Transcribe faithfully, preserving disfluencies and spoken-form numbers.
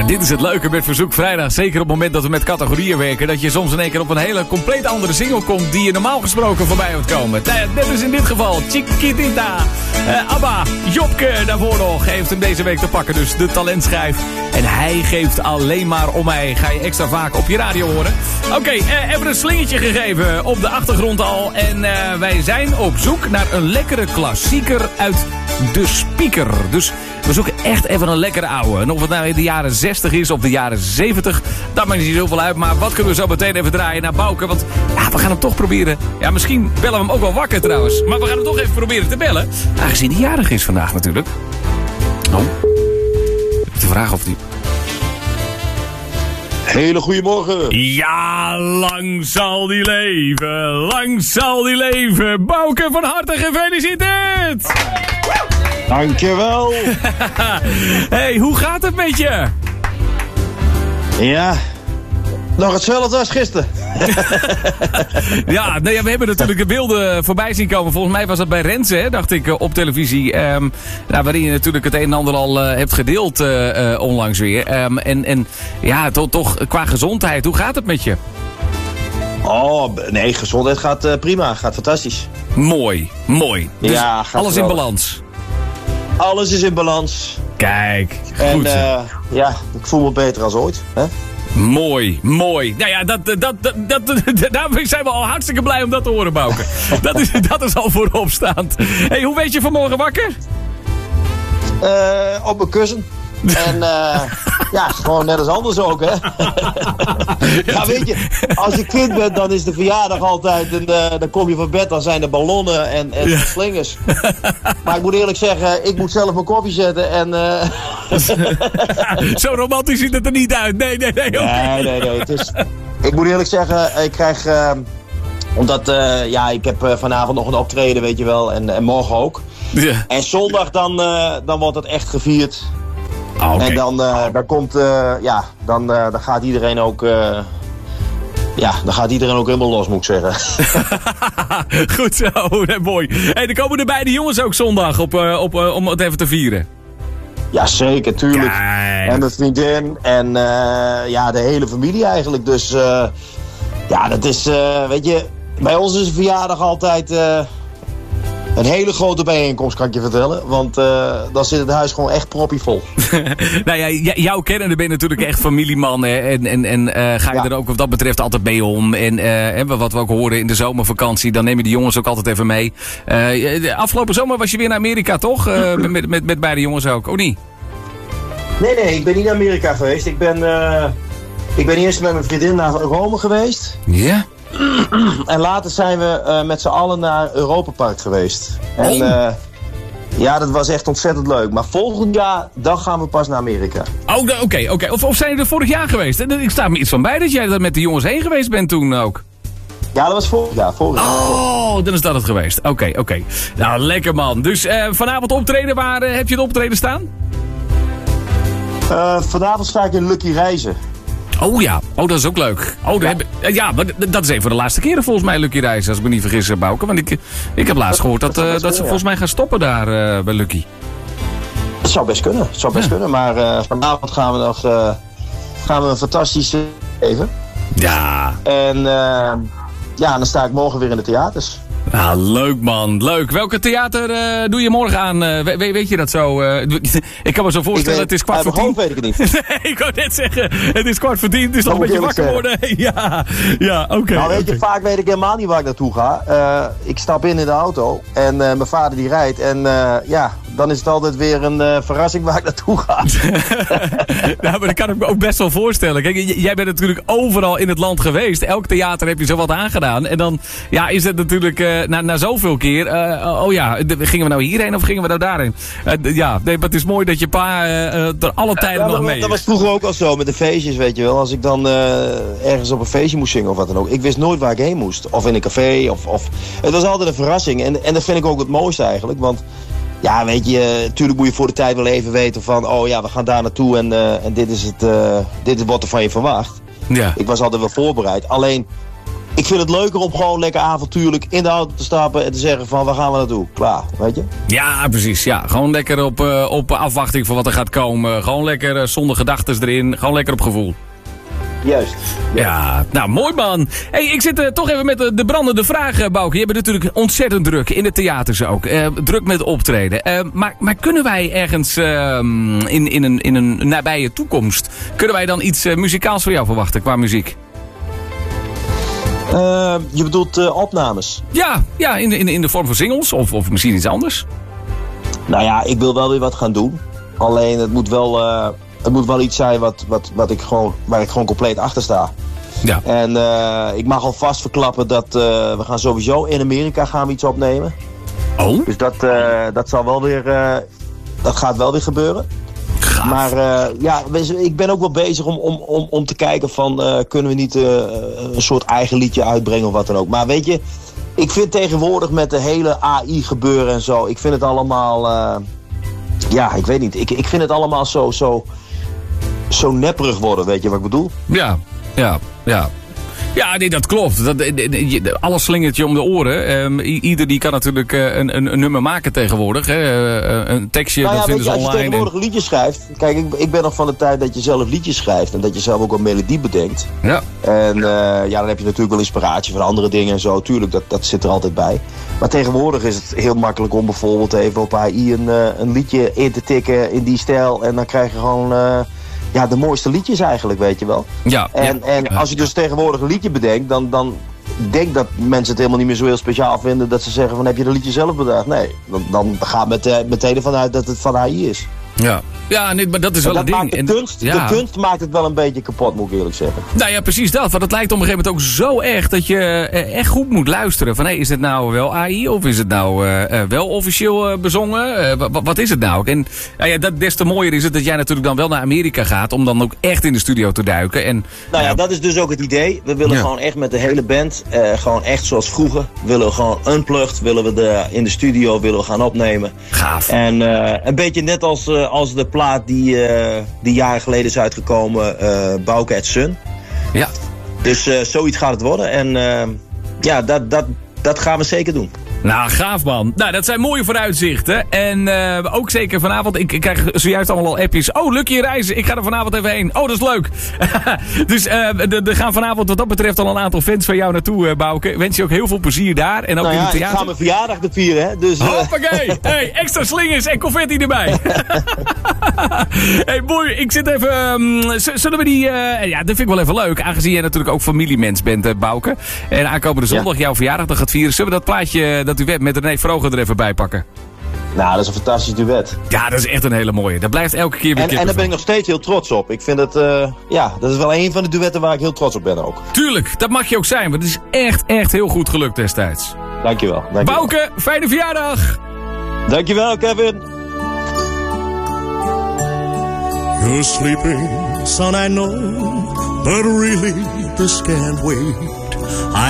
Ja, dit is het leuke met Verzoek Vrijdag. Zeker op het moment dat we met categorieën werken. Dat je soms in één keer op een hele compleet andere single komt die je normaal gesproken voorbij moet komen. Net is in dit geval Chiquitita. Uh, Abba, Jopke daarvoor nog heeft hem deze week te pakken. Dus de talentschijf. En hij geeft alleen maar om mij. Ga je extra vaak op je radio horen. Oké, okay, uh, even een slingetje gegeven op de achtergrond al. En uh, wij zijn op zoek naar een lekkere klassieker uit de speaker. Dus we zoeken echt even een lekkere ouwe. En of het nou in de jaren zestig is of de jaren zeventig, dat maakt niet zoveel uit. Maar wat kunnen we zo meteen even draaien naar Bouke? Want ja, we gaan hem toch proberen. Ja, misschien bellen we hem ook wel wakker trouwens. Maar we gaan hem toch even proberen te bellen. Aangezien hij jarig is vandaag natuurlijk. Oh. De vraag of die... Hele goedemorgen. Ja, lang zal die leven. Lang zal die leven. Bouke, van harte gefeliciteerd. Dankjewel. Hey, hoe gaat het met je? Ja, nog hetzelfde als gisteren. Ja, nee, we hebben natuurlijk de beelden voorbij zien komen. Volgens mij was dat bij Renze, hè, dacht ik, op televisie. Um, nou, waarin je natuurlijk het een en ander al uh, hebt gedeeld uh, uh, onlangs weer. Um, en, en ja, to, toch qua gezondheid, hoe gaat het met je? Oh, nee, gezondheid gaat uh, prima. Gaat fantastisch. Mooi, mooi. Dus ja, gaat alles wel. in balans. Alles is in balans. Kijk, en, goed. Uh, ja, ik voel me beter als ooit. Hè? Mooi, mooi. Nou ja, dat, dat, dat, dat, dat, daar zijn we al hartstikke blij om dat te horen, Bouke. dat, is, dat is al vooropstaand. Hey, hoe weet je vanmorgen wakker? Uh, op mijn kussen. En uh, ja, gewoon net als anders ook, hè. Ja, weet je, als je kind bent, dan is de verjaardag altijd... en uh, dan kom je van bed, dan zijn er ballonnen en, en ja. slingers. Maar ik moet eerlijk zeggen, ik moet zelf mijn koffie zetten en... Uh... Zo romantisch ziet het er niet uit. Nee, nee, nee. Okay. Nee, nee, nee. Het is... Ik moet eerlijk zeggen, ik krijg... Uh, omdat, uh, ja, ik heb uh, vanavond nog een optreden, weet je wel, en, en morgen ook. Ja. En zondag dan, uh, dan wordt het echt gevierd... Ah, okay. En dan, uh, dan komt, uh, ja, dan, uh, dan gaat iedereen ook, uh, ja, dan gaat iedereen ook helemaal los, moet ik zeggen. Goed zo, nee, mooi. Hey, er komen de beide jongens ook zondag op, uh, op, uh, om het even te vieren. Ja, zeker, tuurlijk. Kijk. En mijn vriendin en uh, ja, de hele familie eigenlijk. Dus uh, ja, dat is, uh, weet je, bij ons is een verjaardag altijd... Uh, Een hele grote bijeenkomst, kan ik je vertellen. Want uh, dan zit het huis gewoon echt proppievol. Nou ja, j- jou kennende ben je natuurlijk echt familieman. Hè? En, en, en uh, ga je ja. er ook wat dat betreft altijd mee om. En uh, wat we ook horen in de zomervakantie, dan neem je de jongens ook altijd even mee. Uh, afgelopen zomer was je weer naar Amerika, toch? Uh, met, met, met beide jongens ook, of niet? Nee, nee, ik ben niet naar Amerika geweest. Ik ben, uh, ik ben eerst met mijn vriendin naar Rome geweest. Ja? Yeah. En later zijn we uh, met z'n allen naar Europa Park geweest. En uh, ja, dat was echt ontzettend leuk. Maar volgend jaar, dan gaan we pas naar Amerika. Oh, oké, okay, oké. Okay. Of, of zijn jullie er vorig jaar geweest? Ik sta me iets van bij dat jij er met de jongens heen geweest bent toen ook. Ja, dat was vorig jaar. Vorig jaar. Oh, dan is dat het geweest. Oké, okay, oké. Okay. Nou, lekker man. Dus uh, vanavond optreden, waar uh, heb je het optreden staan? Uh, vanavond sta ik in Lucky Reizen. Oh ja, oh dat is ook leuk. Oh, ja. Heb, ja, maar dat is een van de laatste keren volgens mij Lucky Reizen, als ik me niet vergis, Bouke. Want ik, ik heb laatst gehoord dat, dat, uh, dat ze volgens mij gaan stoppen daar uh, bij Lucky. Dat zou best kunnen, dat zou best ja. kunnen. Maar uh, vanavond gaan we nog uh, gaan we een fantastische even. Ja. En uh, ja, dan sta ik morgen weer in de theaters. Ah, leuk man, leuk. Welke theater uh, doe je morgen aan? Uh, we, weet je dat zo? Uh, ik kan me zo voorstellen, weet, het is kwart voor tien. weet ik het niet. Nee, ik wou net zeggen, het is kwart voor tien, het is nog een beetje wakker worden. ja, ja, oké. Okay, nou weet okay. je, vaak weet ik helemaal niet waar ik naartoe ga. Uh, ik stap in in de auto en uh, mijn vader die rijdt. En uh, ja, dan is het altijd weer een uh, verrassing waar ik naartoe ga. Nou, maar dat kan ik me ook best wel voorstellen. Kijk, j- jij bent natuurlijk overal in het land geweest. Elk theater heb je zo wat aangedaan. En dan ja, is het natuurlijk uh, na, na zoveel keer... Uh, oh ja, gingen we nou hierheen of gingen we nou daarheen? Uh, ja, nee, maar het is mooi dat je pa uh, er alle tijden ja, nog mee is. Dat was vroeger ook al zo met de feestjes, weet je wel. Als ik dan uh, ergens op een feestje moest zingen of wat dan ook. Ik wist nooit waar ik heen moest. Of in een café. Of, of... Het was altijd een verrassing. En, en dat vind ik ook het mooiste eigenlijk. Want ja, weet je, natuurlijk moet je voor de tijd wel even weten van... oh ja, we gaan daar naartoe en, uh, en dit is het, uh, dit is wat er van je verwacht. Ja. Ik was altijd wel voorbereid. Alleen, ik vind het leuker om gewoon lekker avontuurlijk in de auto te stappen en te zeggen van waar gaan we naartoe? Klaar, weet je? Ja, precies. Ja. Gewoon lekker op, uh, op afwachting van wat er gaat komen. Gewoon lekker uh, zonder gedachten erin. Gewoon lekker op gevoel. Juist. Ja, nou mooi man. Hey, ik zit uh, toch even met de, de brandende vraag, uh, Bouke. Je bent natuurlijk ontzettend druk, in de theaters ook. Uh, druk met optreden. Uh, maar, maar kunnen wij ergens uh, in, in, een, in een nabije toekomst, kunnen wij dan iets uh, muzikaals van jou verwachten qua muziek? Uh, je bedoelt uh, opnames? Ja, ja in, de, in, de, in de vorm van singles of, of misschien iets anders. Nou ja, ik wil wel weer wat gaan doen. Alleen het moet wel... Uh... Het moet wel iets zijn wat, wat, wat ik gewoon, waar ik gewoon compleet achter sta. Ja. En uh, ik mag alvast verklappen dat uh, we gaan sowieso in Amerika gaan we iets opnemen. Oh? Dus dat, uh, dat zal wel weer, uh, dat gaat wel weer gebeuren. Gaaf. Maar uh, ja, ik ben ook wel bezig om, om, om, om te kijken van uh, kunnen we niet uh, een soort eigen liedje uitbrengen of wat dan ook. Maar weet je, ik vind tegenwoordig met de hele A I gebeuren en zo, ik vind het allemaal, uh, ja, ik weet niet, ik, ik vind het allemaal zo, zo, zo nepperig worden, weet je wat ik bedoel? Ja, ja, ja. Ja, nee, dat klopt. Dat, alles slingert je om de oren. Um, ieder die kan natuurlijk uh, een, een, een nummer maken tegenwoordig. Hè? Uh, een tekstje, nou ja, dat vinden je, ze als online. Als je tegenwoordig en... liedjes schrijft... Kijk, ik, ik ben nog van de tijd dat je zelf liedjes schrijft... en dat je zelf ook een melodie bedenkt. Ja. En uh, ja, dan heb je natuurlijk wel inspiratie van andere dingen en zo. Tuurlijk, dat, dat zit er altijd bij. Maar tegenwoordig is het heel makkelijk om bijvoorbeeld even op A I een, uh, een liedje in te tikken in die stijl. En dan krijg je gewoon... Uh, Ja, de mooiste liedjes eigenlijk, weet je wel. Ja, en, ja, en ja, als je dus ja. tegenwoordig een liedje bedenkt, dan, dan denk dat mensen het helemaal niet meer zo heel speciaal vinden dat ze zeggen van heb je dat liedje zelf bedacht? Nee, dan, dan gaat het uh, meteen ervan uit dat het van A I is. Ja, ja nee, maar dat is wel dat een ding. De, en kunst, ja. de kunst maakt het wel een beetje kapot, moet ik eerlijk zeggen. Nou ja, precies dat. Want het lijkt op een gegeven moment ook zo erg dat je uh, echt goed moet luisteren. Van hé, hey, is het nou wel A I of is het nou uh, uh, wel officieel uh, bezongen? Uh, wat is het nou? En uh, ja, dat, des te mooier is het dat jij natuurlijk dan wel naar Amerika gaat om dan ook echt in de studio te duiken. En, nou ja, uh, dat is dus ook het idee. We willen ja. gewoon echt met de hele band, uh, gewoon echt zoals vroeger. Willen we gewoon unplugged, willen we de, in de studio willen we gaan opnemen. Gaaf. En uh, een beetje net als, uh, als de plaat die, uh, die jaren geleden is uitgekomen, uh, Bouke at Sun. Ja. Dus uh, zoiets gaat het worden. En uh, ja, dat, dat, dat gaan we zeker doen. Nou, gaaf man. Nou, dat zijn mooie vooruitzichten. En uh, ook zeker vanavond. Ik, ik krijg zojuist allemaal al appjes. Oh, Lucky Reizen. Ik ga er vanavond even heen. Oh, dat is leuk. Dus uh, er gaan vanavond wat dat betreft al een aantal fans van jou naartoe, uh, Bouke. Ik wens je ook heel veel plezier daar. En ook nou in ja, het theater. ik ga mijn verjaardag te vieren, hè. Dus, uh... hoppakee. Hey, extra slingers en confetti erbij. Hey, boy. Ik zit even... Um, zullen we die... Uh, ja, dat vind ik wel even leuk. Aangezien jij natuurlijk ook familiemens bent, uh, Bouke. En aankomende zondag ja. jouw verjaardag dan gaat vieren. Zullen we dat plaatje... dat duet met René Vroger er even bij pakken? Nou, dat is een fantastisch duet. Ja, dat is echt een hele mooie. Dat blijft elke keer weer En, en daar ben ik nog steeds heel trots op. Ik vind het, uh, ja, dat is wel een van de duetten waar ik heel trots op ben ook. Tuurlijk, dat mag je ook zijn, want het is echt, echt heel goed gelukt destijds. Dankjewel. dankjewel. Bouke, fijne verjaardag! Dankjewel, Kevin. You're sleeping, son, I know, but really this can't wait. I